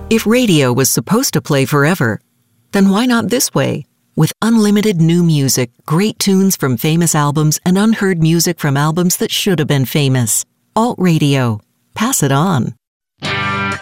If radio was supposed to play forever, then why not this way? With unlimited new music, great tunes from famous albums, and unheard music from albums that should have been famous. Alt Radio. Pass it on.